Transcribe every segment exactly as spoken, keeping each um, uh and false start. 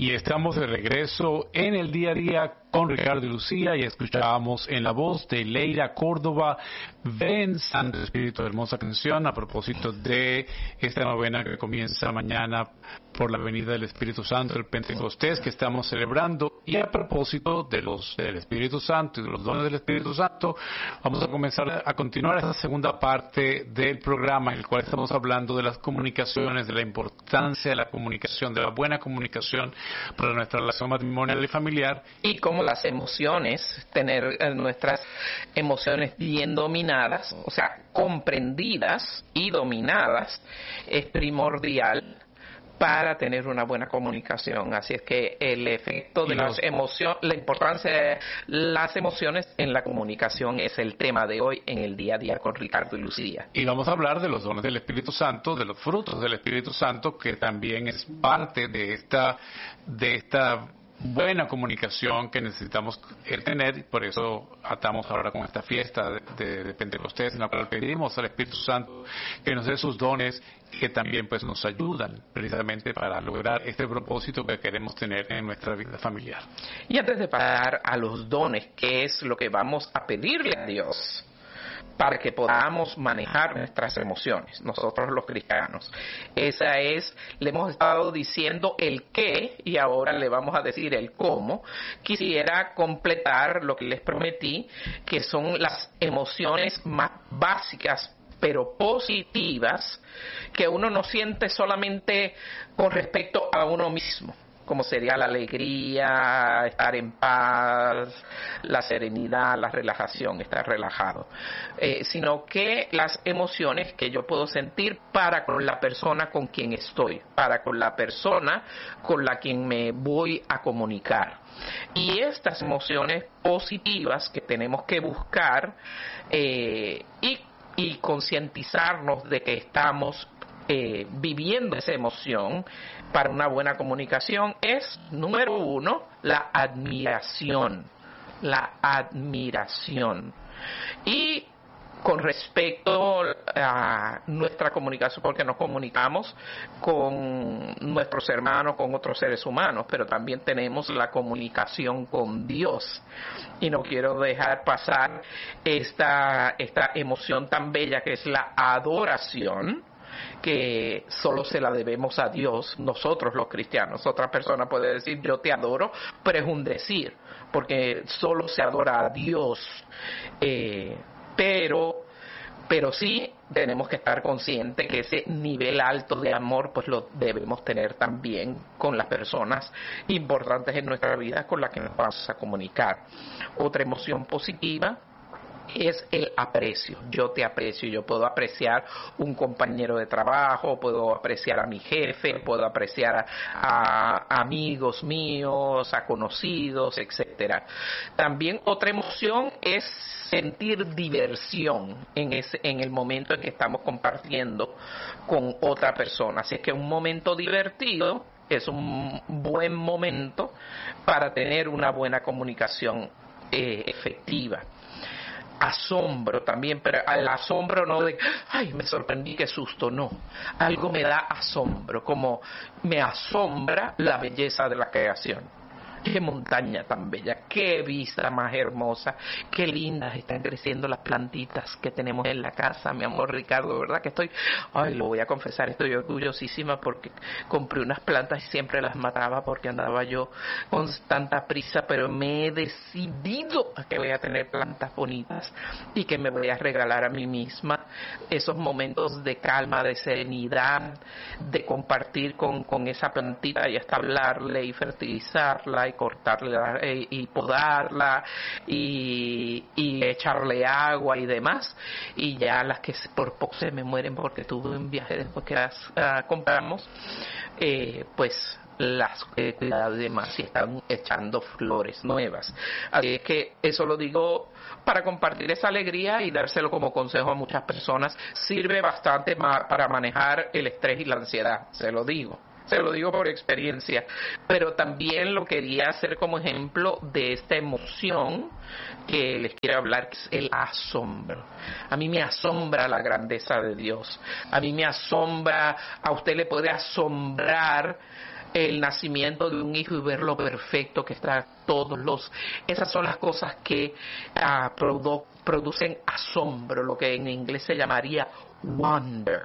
Y estamos de regreso en el día a día con Ricardo y Lucía, y escuchábamos en la voz de Leira Córdoba, Ven Santo Espíritu, hermosa canción a propósito de esta novena que comienza mañana por la venida del Espíritu Santo, el Pentecostés que estamos celebrando. Y a propósito de los del Espíritu Santo y de los dones del Espíritu Santo, vamos a comenzar a continuar esta segunda parte del programa en el cual estamos hablando de las comunicaciones, de la importancia de la comunicación, de la buena comunicación para nuestra relación matrimonial y familiar. Y cómo las emociones, tener eh, nuestras emociones bien dominadas, o sea, comprendidas y dominadas, es primordial para tener una buena comunicación. Así es que el efecto de las emociones, la importancia de las emociones en la comunicación es el tema de hoy en el día a día con Ricardo y Lucía. Y vamos a hablar de los dones del Espíritu Santo, de los frutos del Espíritu Santo, que también es parte de esta de esta buena comunicación que necesitamos tener, y por eso atamos ahora con esta fiesta de, de, de Pentecostés, en la cual pedimos al Espíritu Santo que nos dé sus dones, que también pues nos ayudan precisamente para lograr este propósito que queremos tener en nuestra vida familiar. Y antes de pasar a los dones, ¿qué es lo que vamos a pedirle a Dios para que podamos manejar nuestras emociones, nosotros los cristianos? Esa es, le hemos estado diciendo el qué y ahora le vamos a decir el cómo. Quisiera completar lo que les prometí, que son las emociones más básicas pero positivas que uno no siente solamente con respecto a uno mismo, como sería la alegría, estar en paz, la serenidad, la relajación, estar relajado, eh, sino que las emociones que yo puedo sentir para con la persona con quien estoy, para con la persona con la quien me voy a comunicar. Y estas emociones positivas que tenemos que buscar eh, y, y concientizarnos de que estamos Eh, viviendo esa emoción para una buena comunicación es, número uno, la admiración. La admiración. Y con respecto a nuestra comunicación, porque nos comunicamos con nuestros hermanos, con otros seres humanos, pero también tenemos la comunicación con Dios. Y no quiero dejar pasar esta, esta emoción tan bella que es la adoración, que solo se la debemos a Dios, nosotros los cristianos. Otra persona puede decir yo te adoro, pero es un decir, porque solo se adora a Dios, eh, pero pero sí tenemos que estar conscientes que ese nivel alto de amor pues lo debemos tener también con las personas importantes en nuestra vida con las que nos vamos a comunicar. Otra emoción positiva es el aprecio. Yo te aprecio, yo puedo apreciar un compañero de trabajo, puedo apreciar a mi jefe, puedo apreciar a, a amigos míos, a conocidos, etcétera. También otra emoción es sentir diversión en ese, en el momento en que estamos compartiendo con otra persona. Así es que un momento divertido es un buen momento para tener una buena comunicación eh, efectiva. Asombro también, pero al asombro no de, ay, me sorprendí, qué susto, no. Algo me da asombro, como me asombra la belleza de la creación. Qué montaña tan bella, qué vista más hermosa, qué lindas están creciendo las plantitas que tenemos en la casa, mi amor Ricardo, ¿verdad? Que estoy, ay, lo voy a confesar, estoy orgullosísima porque compré unas plantas y siempre las mataba porque andaba yo con tanta prisa, pero me he decidido a que voy a tener plantas bonitas y que me voy a regalar a mí misma esos momentos de calma, de serenidad, de compartir con, con esa plantita y hasta hablarle y fertilizarla y cortarla eh, y podarla y, y echarle agua y demás, y ya las que por poco se me mueren porque tuve un viaje después que las uh, compramos, eh, pues las he cuidado y demás y están echando flores nuevas. Así es que eso lo digo para compartir esa alegría y dárselo como consejo a muchas personas. Sirve bastante ma- para manejar el estrés y la ansiedad, se lo digo. se lo digo por experiencia, pero también lo quería hacer como ejemplo de esta emoción que les quiero hablar, que es el asombro. A mí me asombra la grandeza de Dios, a mí me asombra, a usted le puede asombrar el nacimiento de un hijo y ver lo perfecto que está todos los... Esas son las cosas que uh, produ- producen asombro, lo que en inglés se llamaría wonder,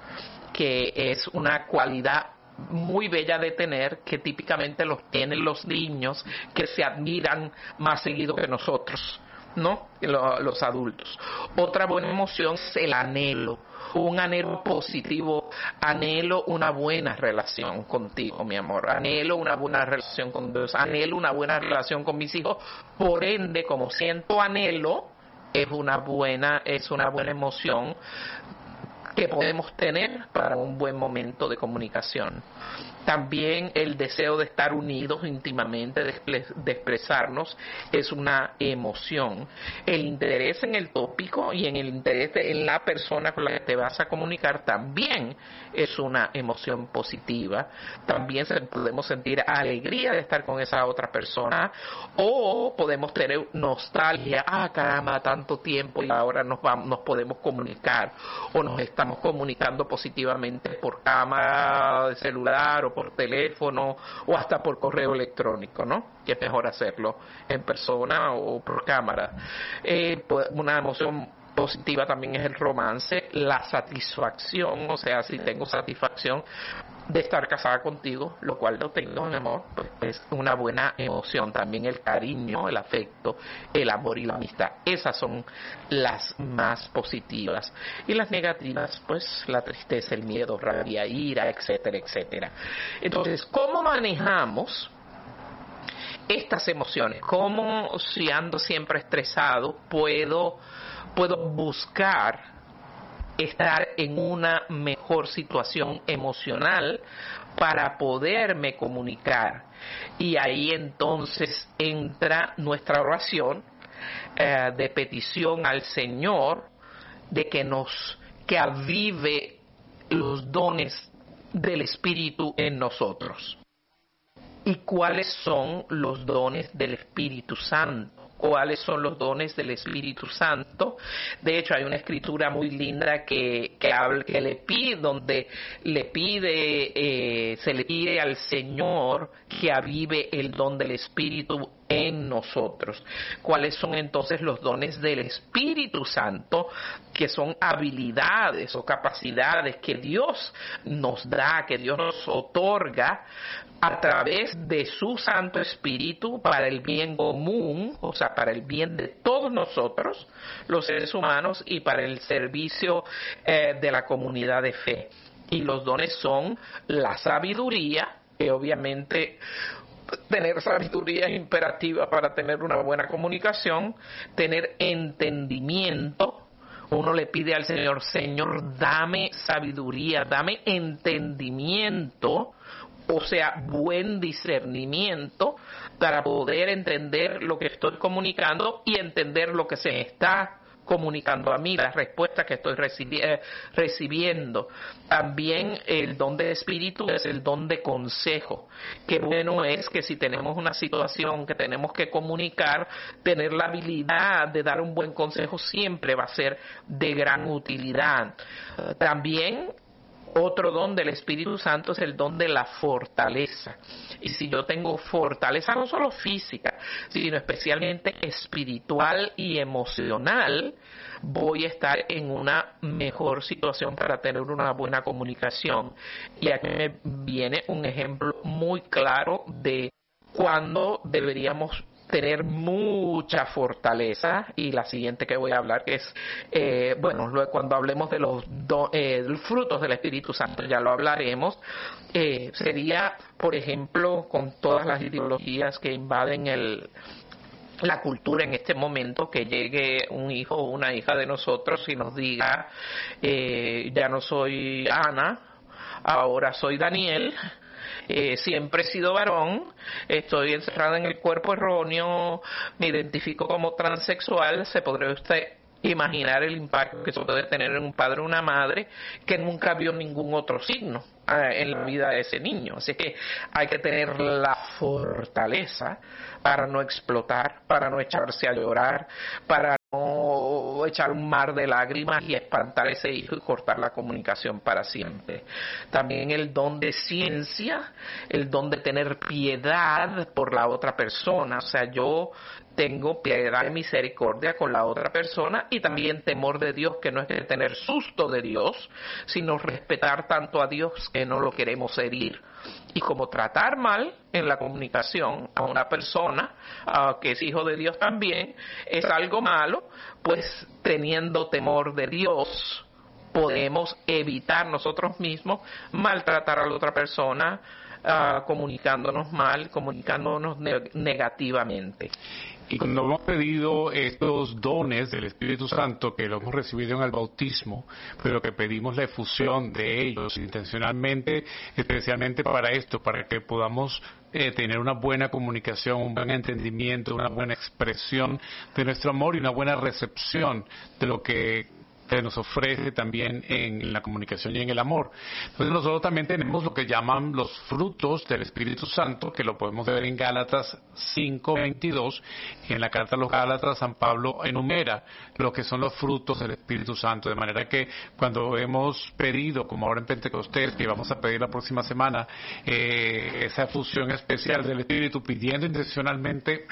que es una cualidad muy bella de tener, que típicamente los tienen los niños, que se admiran más seguido que nosotros, ¿no? Los adultos. Otra buena emoción es el anhelo, un anhelo positivo. Anhelo una buena relación contigo, mi amor, anhelo una buena relación con Dios, anhelo una buena relación con mis hijos. Por ende, como siento anhelo, es una buena es una buena emoción que podemos tener para un buen momento de comunicación. También el deseo de estar unidos íntimamente, de, de expresarnos, es una emoción. El interés en el tópico y en el interés de, en la persona con la que te vas a comunicar también es una emoción positiva. También se, podemos sentir alegría de estar con esa otra persona, o podemos tener nostalgia, ah caramba, tanto tiempo y ahora nos, vamos, nos podemos comunicar, o nos estamos comunicando positivamente por cámara de celular o por teléfono o hasta por correo electrónico, ¿no? Que es mejor hacerlo en persona o por cámara. Eh, una emoción positiva también es el romance, la satisfacción, o sea, si tengo satisfacción de estar casada contigo, lo cual lo tengo, mi amor, pues es una buena emoción. También el cariño, el afecto, el amor y la amistad. Esas son las más positivas. Y las negativas, pues la tristeza, el miedo, rabia, ira, etcétera, etcétera. Entonces, ¿cómo manejamos estas emociones? ¿Cómo, si ando siempre estresado, puedo, puedo buscar estar en una mejor situación emocional para poderme comunicar? Y ahí entonces entra nuestra oración eh, de petición al Señor de que nos que avive los dones del Espíritu en nosotros. ¿Y cuáles son los dones del Espíritu Santo? ¿Cuáles son los dones del Espíritu Santo? De hecho, hay una escritura muy linda que, que, habla, que le pide, donde le pide, eh, se le pide al Señor que avive el don del Espíritu en nosotros. ¿Cuáles son entonces los dones del Espíritu Santo? Que son habilidades o capacidades que Dios nos da, que Dios nos otorga a través de su Santo Espíritu para el bien común, o sea, para el bien de todos nosotros, los seres humanos, y para el servicio eh, de la comunidad de fe. Y los dones son la sabiduría, que obviamente tener sabiduría es imperativa para tener una buena comunicación, tener entendimiento. Uno le pide al Señor, Señor, dame sabiduría, dame entendimiento, o sea, buen discernimiento para poder entender lo que estoy comunicando y entender lo que se está comunicando a mí, la respuesta que estoy recibi- eh, recibiendo. También el don del Espíritu es el don de consejo. Qué bueno es que si tenemos una situación que tenemos que comunicar, tener la habilidad de dar un buen consejo siempre va a ser de gran utilidad. Uh, también otro don del Espíritu Santo es el don de la fortaleza. Y si yo tengo fortaleza no solo física, sino especialmente espiritual y emocional, voy a estar en una mejor situación para tener una buena comunicación. Y aquí me viene un ejemplo muy claro de cuándo deberíamos tener mucha fortaleza, y la siguiente que voy a hablar es, eh, bueno, luego cuando hablemos de los do, eh, frutos del Espíritu Santo, ya lo hablaremos, eh, sería, por ejemplo, con todas las ideologías que invaden el la cultura en este momento, que llegue un hijo o una hija de nosotros y nos diga, eh, ya no soy Ana, ahora soy Daniel, Eh, siempre he sido varón, estoy encerrada en el cuerpo erróneo, me identifico como transexual. Se podría usted imaginar el impacto que eso puede tener en un padre o una madre que nunca vio ningún otro signo eh, en la vida de ese niño. Así que hay que tener la fortaleza para no explotar, para no echarse a llorar, para no echar un mar de lágrimas y espantar a ese hijo y cortar la comunicación para siempre. También el don de ciencia, el don de tener piedad por la otra persona. O sea, yo tengo piedad y misericordia con la otra persona, y también temor de Dios, que no es de tener susto de Dios, sino respetar tanto a Dios que no lo queremos herir. Y como tratar mal en la comunicación a una persona uh, que es hijo de Dios también es algo malo, pues teniendo temor de Dios podemos evitar nosotros mismos maltratar a la otra persona, uh, comunicándonos mal, comunicándonos ne- negativamente. Y cuando hemos pedido estos dones del Espíritu Santo, que lo hemos recibido en el bautismo, pero que pedimos la efusión de ellos intencionalmente, especialmente para esto, para que podamos eh, tener una buena comunicación, un buen entendimiento, una buena expresión de nuestro amor y una buena recepción de lo que que nos ofrece también en la comunicación y en el amor. Entonces nosotros también tenemos lo que llaman los frutos del Espíritu Santo, que lo podemos ver en Gálatas cinco veintidós, y en la carta a los Gálatas San Pablo enumera lo que son los frutos del Espíritu Santo, de manera que cuando hemos pedido, como ahora en Pentecostés, que vamos a pedir la próxima semana, eh, esa fusión especial del Espíritu, pidiendo intencionalmente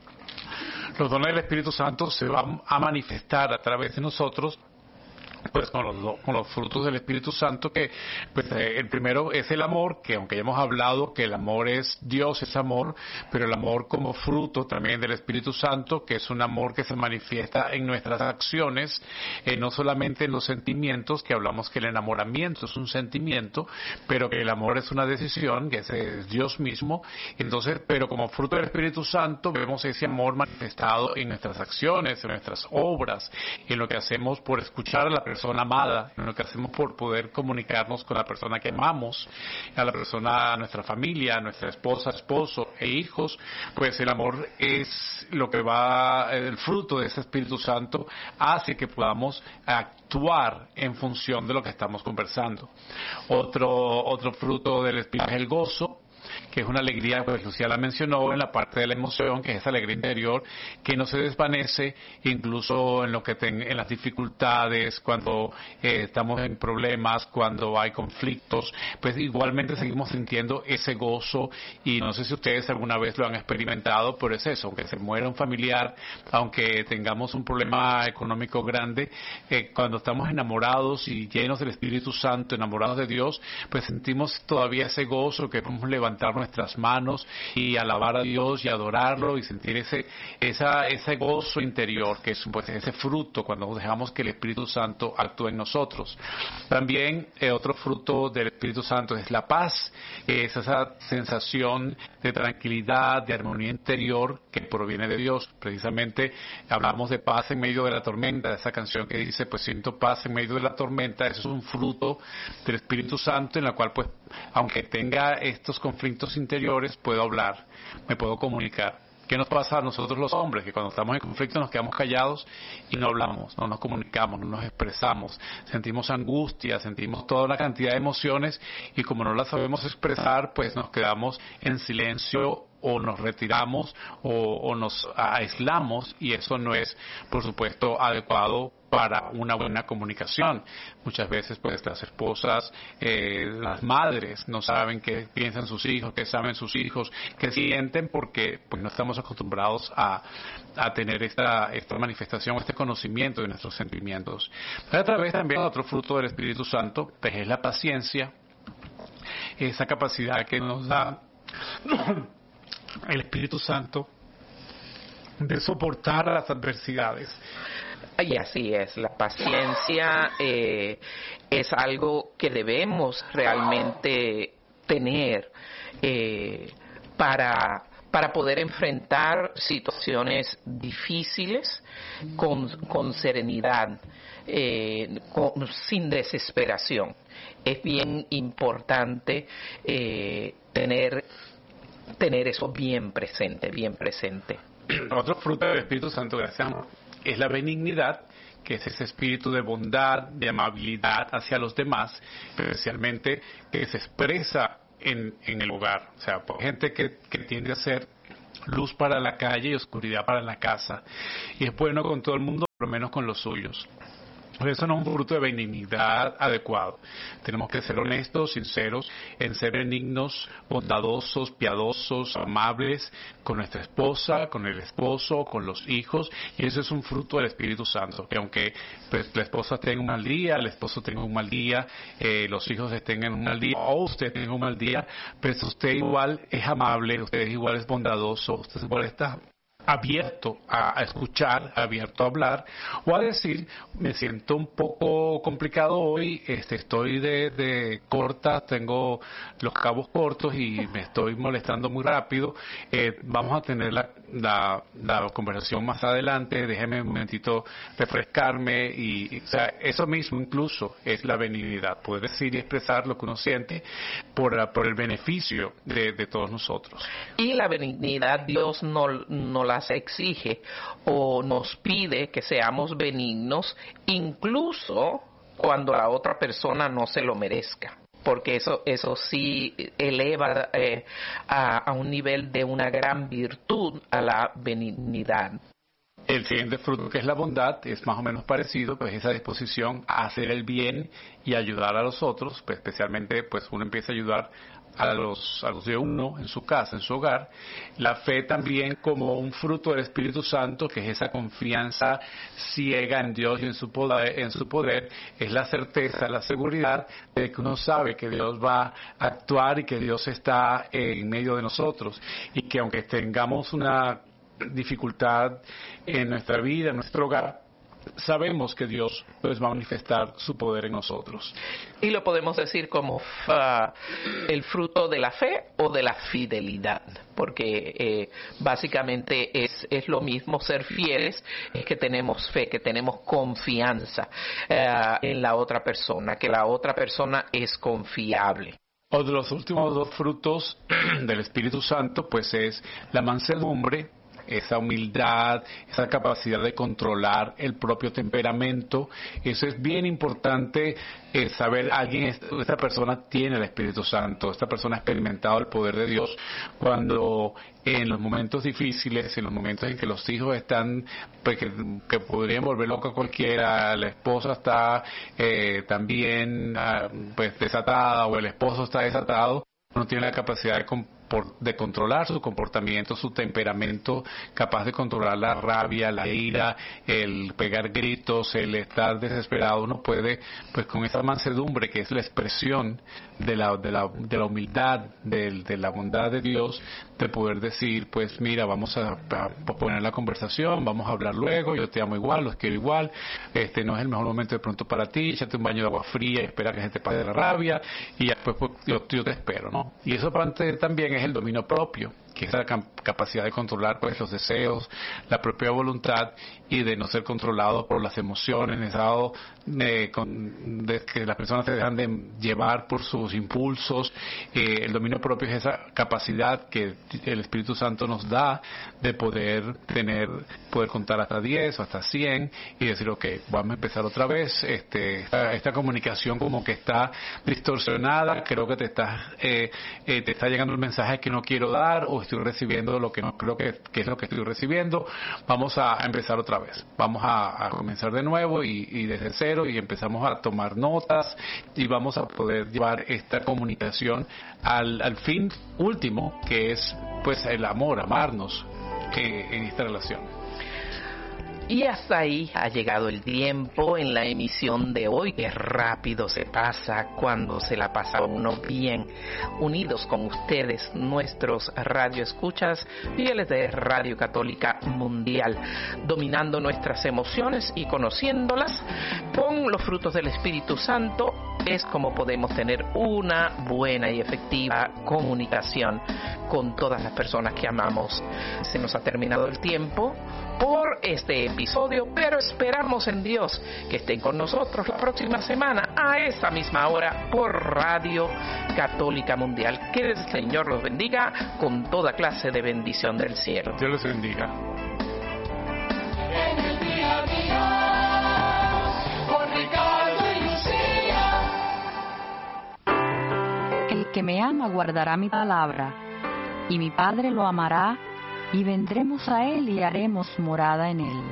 los dones del Espíritu Santo, se van a manifestar a través de nosotros, pues con los, con los frutos del Espíritu Santo, que pues eh, el primero es el amor, que aunque ya hemos hablado que el amor es Dios, es amor, pero el amor como fruto también del Espíritu Santo, que es un amor que se manifiesta en nuestras acciones, eh, no solamente en los sentimientos, que hablamos que el enamoramiento es un sentimiento, pero que el amor es una decisión, que es Dios mismo. Entonces, pero como fruto del Espíritu Santo vemos ese amor manifestado en nuestras acciones, en nuestras obras, en lo que hacemos por escuchar a la persona persona amada, en lo que hacemos por poder comunicarnos con la persona que amamos, a la persona, a nuestra familia, a nuestra esposa, esposo e hijos. Pues el amor es lo que va, el fruto de ese Espíritu Santo hace que podamos actuar en función de lo que estamos conversando. Otro, otro fruto del Espíritu es el gozo, que es una alegría, pues Lucía la mencionó, en la parte de la emoción, que es esa alegría interior, que no se desvanece incluso en lo que ten, en las dificultades, cuando eh, estamos en problemas, cuando hay conflictos, pues igualmente seguimos sintiendo ese gozo. Y no sé si ustedes alguna vez lo han experimentado, pero es eso, aunque se muera un familiar, aunque tengamos un problema económico grande, eh, cuando estamos enamorados y llenos del Espíritu Santo, enamorados de Dios, pues sentimos todavía ese gozo, que podemos levantar nuestras manos y alabar a Dios y adorarlo y sentir ese esa ese gozo interior, que es pues ese fruto cuando dejamos que el Espíritu Santo actúe en nosotros. También eh, otro fruto del Espíritu Santo es la paz, es esa sensación de tranquilidad, de armonía interior que proviene de Dios. Precisamente hablamos de paz en medio de la tormenta, de esa canción que dice, pues siento paz en medio de la tormenta. Eso es un fruto del Espíritu Santo, en la cual pues aunque tenga estos conflictos interiores, puedo hablar, me puedo comunicar. ¿Qué nos pasa a nosotros los hombres? Que cuando estamos en conflicto nos quedamos callados y no hablamos, no nos comunicamos, no nos expresamos, sentimos angustia, sentimos toda una cantidad de emociones, y como no las sabemos expresar, pues nos quedamos en silencio, o nos retiramos o, o nos aislamos, y eso no es, por supuesto, adecuado para una buena comunicación. Muchas veces pues las esposas, eh, las madres no saben qué piensan sus hijos, qué saben sus hijos, qué sienten, porque pues no estamos acostumbrados a, a tener esta, esta manifestación, este conocimiento de nuestros sentimientos. Pero a través también de otro fruto del Espíritu Santo, pues es la paciencia, esa capacidad que nos da el Espíritu Santo de soportar las adversidades. Y así es, la paciencia eh, es algo que debemos realmente tener eh, para, para poder enfrentar situaciones difíciles con, con serenidad, eh, con, sin desesperación. Es bien importante eh, tener, tener eso bien presente, bien presente. Otro fruto del Espíritu Santo, gracias, es la benignidad, que es ese espíritu de bondad, de amabilidad hacia los demás, especialmente que se expresa en, en el hogar. O sea, por gente que, que tiende a ser luz para la calle y oscuridad para la casa. Y es bueno con todo el mundo, por lo menos con los suyos. Eso no es un fruto de benignidad adecuado. Tenemos que ser honestos, sinceros, en ser benignos, bondadosos, piadosos, amables con nuestra esposa, con el esposo, con los hijos, y eso es un fruto del Espíritu Santo. Que aunque pues, la esposa tenga un mal día, el esposo tenga un mal día, eh, los hijos estén en un mal día, o usted tenga un mal día, pues usted igual es amable, usted igual es bondadoso, usted igual está abierto a, a escuchar, abierto a hablar, o a decir, me siento un poco complicado hoy, este, estoy de, de corta, tengo los cabos cortos y me estoy molestando muy rápido, eh, vamos a tener la, la, la conversación más adelante, déjeme un momentito refrescarme, y, y o sea, eso mismo incluso es la benignidad, poder decir y expresar lo que uno siente por, por el beneficio de, de todos nosotros. Y la benignidad Dios no, no la se exige o nos pide que seamos benignos incluso cuando la otra persona no se lo merezca, porque eso eso sí eleva eh, a, a un nivel de una gran virtud a la benignidad. El siguiente fruto, que es la bondad, es más o menos parecido, pues esa disposición a hacer el bien y ayudar a los otros, pues especialmente pues uno empieza a ayudar a los, a los de uno en su casa, en su hogar. La fe también como un fruto del Espíritu Santo, que es esa confianza ciega en Dios y en su poder, en su poder, es la certeza, la seguridad de que uno sabe que Dios va a actuar y que Dios está en medio de nosotros, y que aunque tengamos una dificultad en nuestra vida, en nuestro hogar, sabemos que Dios pues va a manifestar su poder en nosotros. Y lo podemos decir como uh, el fruto de la fe o de la fidelidad, porque eh, básicamente es, es lo mismo ser fieles, es que tenemos fe, que tenemos confianza uh, en la otra persona, que la otra persona es confiable. Otro de los últimos dos frutos del Espíritu Santo pues es la mansedumbre, esa humildad, esa capacidad de controlar el propio temperamento. Eso es bien importante, eh, saber alguien, esta persona tiene el Espíritu Santo, esta persona ha experimentado el poder de Dios cuando en los momentos difíciles, en los momentos en que los hijos están, pues que, que podrían volver loco a cualquiera, la esposa está eh, también ah, pues desatada, o el esposo está desatado, uno tiene la capacidad de de controlar su comportamiento, su temperamento, capaz de controlar la rabia, la ira, el pegar gritos, el estar desesperado. Uno puede, pues con esa mansedumbre que es la expresión de la, de la, de la humildad, de, de la bondad de Dios, de poder decir, pues mira, vamos a, a poner la conversación, vamos a hablar luego, yo te amo igual, los quiero igual, este no es el mejor momento de pronto para ti, échate un baño de agua fría y espera que se te pase la rabia, y después pues, yo, yo te espero, ¿no? Y eso también es el dominio propio, que es la capacidad de controlar pues los deseos, la propia voluntad, y de no ser controlado por las emociones, estado de, con, de que las personas se dejan de llevar por sus impulsos. Eh, el dominio propio es esa capacidad que el Espíritu Santo nos da de poder tener, poder contar hasta diez o hasta cien y decir, ok, vamos a empezar otra vez. Este, esta, esta comunicación como que está distorsionada, creo que te está, eh, eh, te está llegando el mensaje que no quiero dar, o estoy recibiendo lo que no creo que, que es lo que estoy recibiendo. Vamos a, a empezar otra vez, vamos a, a comenzar de nuevo y, y desde cero, y empezamos a tomar notas, y vamos a poder llevar esta comunicación al, al fin último, que es pues el amor, amarnos eh, en esta relación. Y hasta ahí ha llegado el tiempo en la emisión de hoy, que rápido se pasa cuando se la pasa uno bien, unidos con ustedes, nuestros radioescuchas, fieles de Radio Católica Mundial, dominando nuestras emociones y conociéndolas con los frutos del Espíritu Santo. Es como podemos tener una buena y efectiva comunicación con todas las personas que amamos. Se nos ha terminado el tiempo por este episodio, pero esperamos en Dios que estén con nosotros la próxima semana a esa misma hora por Radio Católica Mundial. Que el Señor los bendiga con toda clase de bendición del cielo. Dios los bendiga. En el día a día. que me ama guardará mi palabra, y mi Padre lo amará, y vendremos a él y haremos morada en él.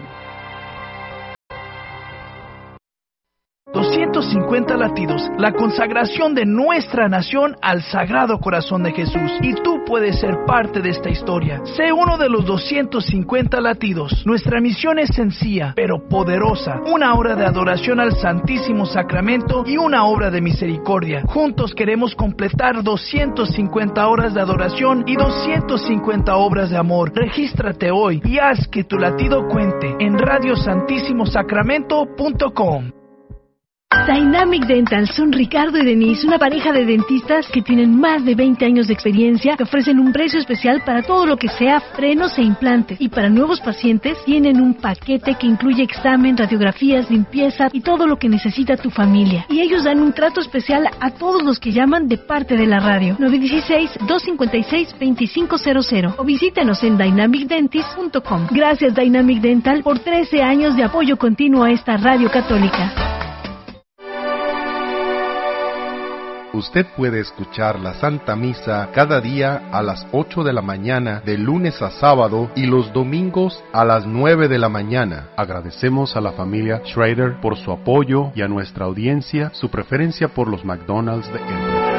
doscientos cincuenta latidos, la consagración de nuestra nación al Sagrado Corazón de Jesús. Y tú puedes ser parte de esta historia. Sé uno de los doscientos cincuenta latidos. Nuestra misión es sencilla, pero poderosa. Una obra de adoración al Santísimo Sacramento y una obra de misericordia. Juntos queremos completar doscientas cincuenta horas de adoración y doscientas cincuenta obras de amor. Regístrate hoy y haz que tu latido cuente en radio santísimo sacramento punto com. Dynamic Dental son Ricardo y Denise, una pareja de dentistas que tienen más de veinte años de experiencia, que ofrecen un precio especial para todo lo que sea frenos e implantes. Y para nuevos pacientes tienen un paquete que incluye examen, radiografías, limpieza y todo lo que necesita tu familia. Y ellos dan un trato especial a todos los que llaman de parte de la radio. nueve uno seis, dos cinco seis, dos cinco cero cero o visítanos en dynamic dentist punto com. Gracias Dynamic Dental por trece años de apoyo continuo a esta radio católica. Usted puede escuchar la Santa Misa cada día a las ocho de la mañana, de lunes a sábado, y los domingos a las nueve de la mañana. Agradecemos a la familia Schrader por su apoyo y a nuestra audiencia su preferencia por los McDonald's de Edmonton.